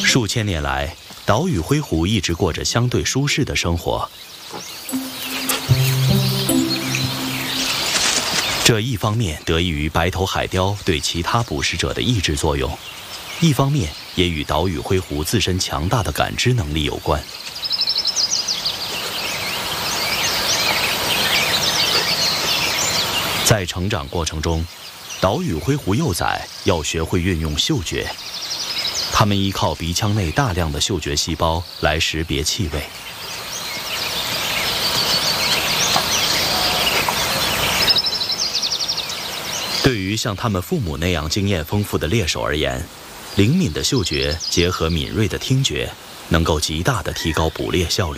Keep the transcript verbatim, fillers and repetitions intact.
数千年来，岛屿灰狐一直过着相对舒适的生活。这一方面得益于白头海雕对其他捕食者的抑制作用，一方面也与岛屿灰狐自身强大的感知能力有关。在成长过程中，岛屿灰狐幼崽要学会运用嗅觉，它们依靠鼻腔内大量的嗅觉细胞来识别气味。对于像他们父母那样经验丰富的猎手而言，灵敏的嗅觉结合敏锐的听觉，能够极大地提高捕猎效率。